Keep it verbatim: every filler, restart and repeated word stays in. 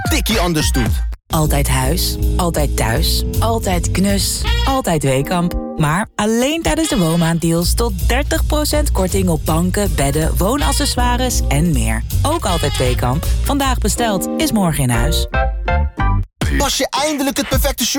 tikkie anders doet. Altijd huis, altijd thuis, altijd knus, altijd Weekamp. Maar alleen tijdens de woonmaanddeals tot dertig procent korting op banken, bedden, woonaccessoires en meer. Ook altijd Weekamp. Vandaag besteld is morgen in huis. Pas je eindelijk het perfecte shirt